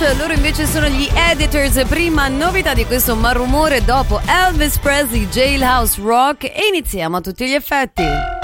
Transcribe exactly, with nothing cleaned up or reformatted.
Rush, loro invece sono gli Editors. Prima novità di questo malumore dopo Elvis Presley, Jailhouse Rock, e iniziamo a tutti gli effetti.